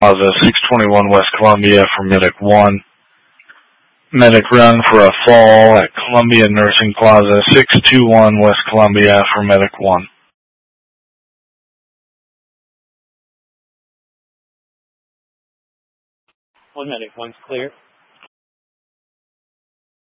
Plaza, 621 West Columbia for Medic 1. Medic run for a fall at Columbia Nursing Plaza, 621 West Columbia for Medic 1. Medic 1's clear.